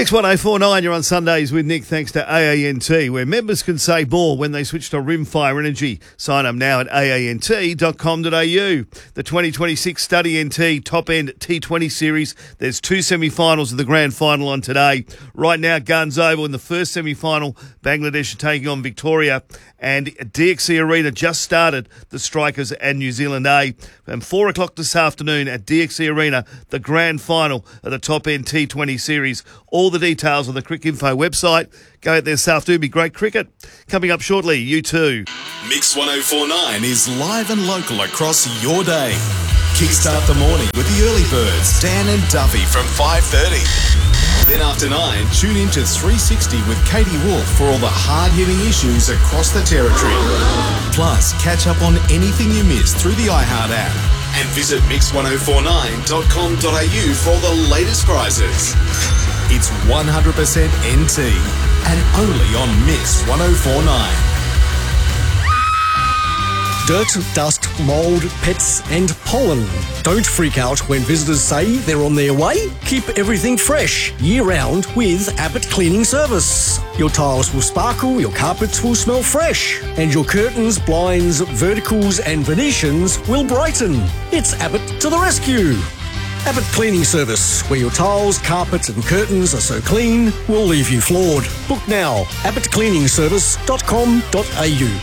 Mix 1049, you're on Sundays with Nick, thanks to AANT, where members can save more when they switch to Rimfire Energy. Sign up now at aant.com.au. The 2026 Study NT Top End T20 Series, there's two semi-finals of the grand final on today. Right now, Guns Oval in the first semi-final, Bangladesh are taking on Victoria, and DXC Arena just started the Strikers and New Zealand A. And 4 o'clock this afternoon at DXC Arena, the grand final of the Top End T20 Series. All the details on the Cricinfo website. Go out there, South Doobie. Great cricket. Coming up shortly, you too. Mix 1049 is live and local across your day. Kickstart the morning with the early birds, Dan and Duffy from 5:30. Then after 9, tune in to 360 with Katie Wolf for all the hard-hitting issues across the territory. Plus, catch up on anything you missed through the iHeart app. And visit mix1049.com.au for all the latest prizes. It's 100% NT and only on Mix 1049. Dirt, dust, mould, pets and pollen. Don't freak out when visitors say they're on their way. Keep everything fresh year-round with Abbott Cleaning Service. Your tiles will sparkle, your carpets will smell fresh, and your curtains, blinds, verticals and Venetians will brighten. It's Abbott to the rescue. Abbott Cleaning Service, where your tiles, carpets and curtains are so clean, will leave you floored. Book now, abbottcleaningservice.com.au.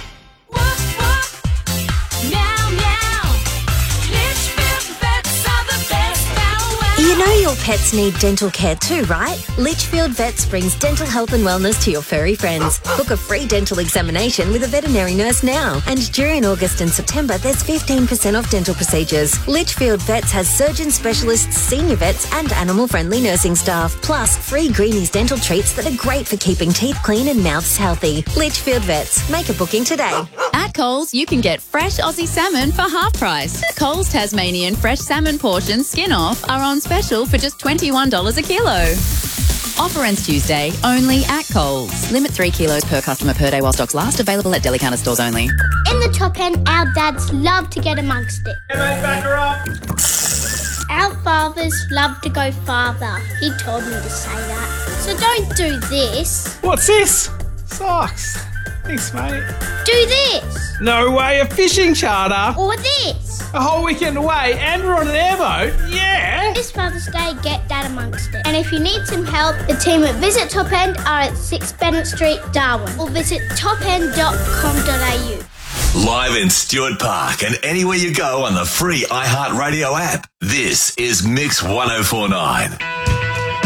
You know your pets need dental care too, right? Litchfield Vets brings dental health and wellness to your furry friends. Book a free dental examination with a veterinary nurse now. And during August and September, there's 15% off dental procedures. Litchfield Vets has surgeon specialists, senior vets and animal-friendly nursing staff. Plus, free Greenies dental treats that are great for keeping teeth clean and mouths healthy. Litchfield Vets. Make a booking today. At Coles, you can get fresh Aussie salmon for half price. Coles Tasmanian fresh salmon portions skin off are on special for just $21 a kilo. Offer ends Tuesday, only at Coles. Limit 3 kilos per customer per day while stocks last. Available at deli counter stores only. In the Top End, our dads love to get amongst it. Back her up. Our fathers love to go farther. He told me to say that. So don't do this. What's this? Socks. Thanks, mate. Do this. No way, a fishing charter. Or this. A whole weekend away and we're on an airboat. Yeah. This Father's Day, get Dad amongst it. And if you need some help, the team at Visit Top End are at 6 Bennett Street, Darwin. Or visit topend.com.au. Live in Stuart Park and anywhere you go on the free iHeartRadio app. This is Mix 1049.